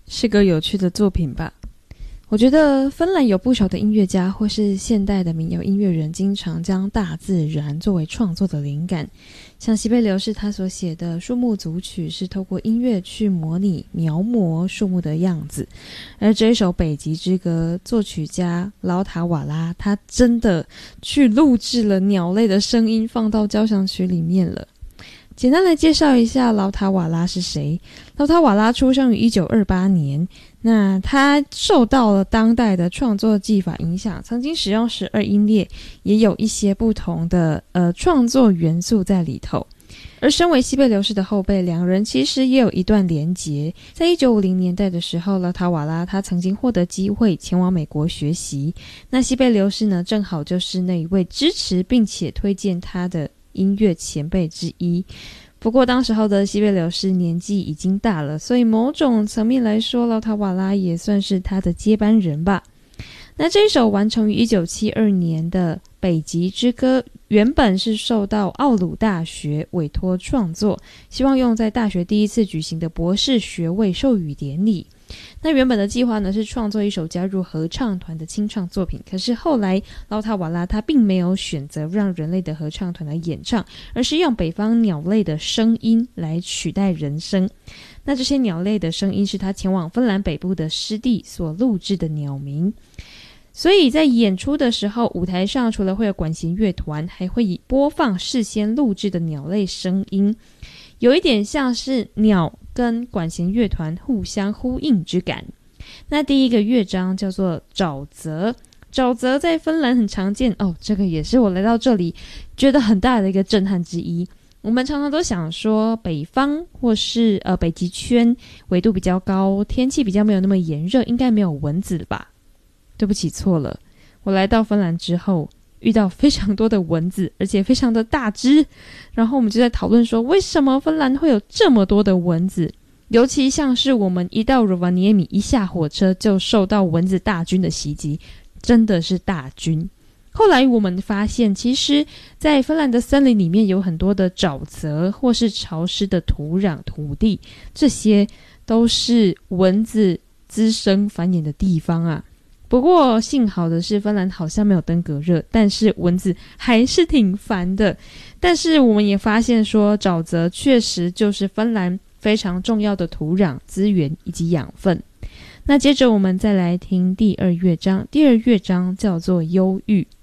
是个有趣的作品吧。我觉得芬兰有不少的音乐家或是现代的民谣音乐人经常将大自然作为创作的灵感，像西贝流士他所写的树木组曲是透过音乐去模拟描摹树木的样子，而这一首北极之歌作曲家劳塔瓦拉他真的去录制了鸟类的声音放到交响曲里面了。简单来介绍一下劳塔瓦拉是谁。劳塔瓦拉出生于1928年，那他受到了当代的创作技法影响，曾经使用12音列，也有一些不同的创作元素在里头。而身为西贝流士的后辈，两人其实也有一段连结。在1950年代的时候，劳塔瓦拉他曾经获得机会前往美国学习，那西贝流士呢，正好就是那一位支持并且推荐他的音乐前辈之一。不过当时候的西贝流士年纪已经大了，所以某种层面来说，劳塔瓦拉也算是他的接班人吧。那这一首完成于1972年的北极之歌，原本是受到奥鲁大学委托创作，希望用在大学第一次举行的博士学位授予典礼。那原本的计划呢是创作一首加入合唱团的清唱作品，可是后来劳塔瓦拉他并没有选择让人类的合唱团来演唱，而是用北方鸟类的声音来取代人声。那这些鸟类的声音是他前往芬兰北部的湿地所录制的鸟鸣，所以在演出的时候，舞台上除了会有管弦乐团，还会播放事先录制的鸟类声音，有一点像是鸟跟管弦乐团互相呼应之感。那第一个乐章叫做沼泽，沼泽在芬兰很常见哦，这个也是我来到这里觉得很大的一个震撼之一。我们常常都想说北方或是北极圈纬度比较高，天气比较没有那么炎热，应该没有蚊子吧？对不起，错了。我来到芬兰之后遇到非常多的蚊子，而且非常的大只，然后我们就在讨论说为什么芬兰会有这么多的蚊子，尤其像是我们一到 Rovaniemi 一下火车就受到蚊子大军的袭击，真的是大军。后来我们发现，其实在芬兰的森林里面有很多的沼泽或是潮湿的土壤土地，这些都是蚊子滋生繁衍的地方啊。不过幸好的是芬兰好像没有登革热，但是蚊子还是挺烦的。但是我们也发现说沼泽确实就是芬兰非常重要的土壤资源以及养分。那接着我们再来听第二乐章，第二乐章叫做忧郁。